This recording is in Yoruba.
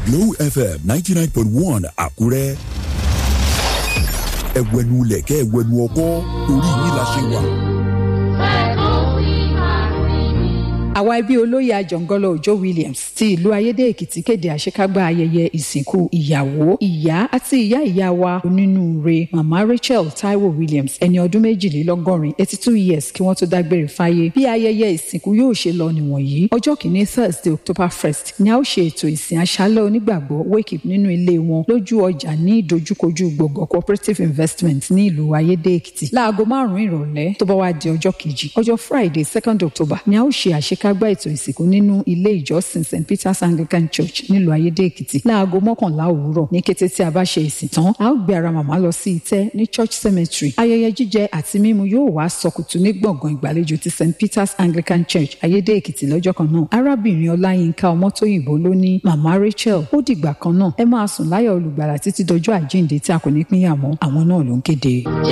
Glow FM 99.1 Àkúrẹ́. Ẹ̀wẹ̀nu lẹ̀kẹ́ ẹ̀wẹ̀nu ọkọ́ torí yín la ṣe wà. Àwa ẹbí olóyè Àjọngọ́lọ̀ Òjó Williams ti ìlú Ayédè Èkìtì kéde àṣekágbá ayẹyẹ ìsìnkú ìyàwó, ìyá àti ìyá wa onínúure Màmá Rachel Taiwo Williams ẹni ọdún 82 82 years kí wọ́n tó dágbére fáyé. Bí ayẹyẹ ìsìnkú yóò ṣe lọ nìwọ̀nyí. Ọjọ́ kìíní Thursday October 1st ni a ó ṣe ètò ìsìn àṣálẹ́ onígbàgbọ́ wake up nínú ilé wọn lójú ọjà ní ìdojúkojú gbọ̀ngàn Cooperative Investment ní ìlú Ayédè Èkìtì. Láago 5 ìrọ̀lẹ́ tó bá wá di ọjọ́ kejì, ọjọ́ Friday 2nd October ni a ó ṣe àṣekágbá ètò ìsìnkú nínú ilé ìjọsìn St. Peter's Anglican Church nílùú Ayédè Èkìtì láago 11 òwúrọ̀. Ní kété tí a bá ṣe ìsìn tán, a ó gbé ara màmá lọ sí ìtẹ́ ní Church Cemetery. Ayẹyẹ jíjẹ àti mímu yóò wá sọkùtù ní gbọ̀ngàn ìgbàlejò ti St. Peter's Anglican Church Ayédè Èkìtì lọ́jọ́ kan náà. Arábìnrin Ọláyínká Ọmọ́tóyìnbó ló ní Màmá Rachel ó dìgbà kan náà, ẹ máa sùn láyọ̀ olùgbàlà títí dọjọ́ àjíǹde tí a kò ní pínyà mọ́. Àwọn náà ló ń kéde.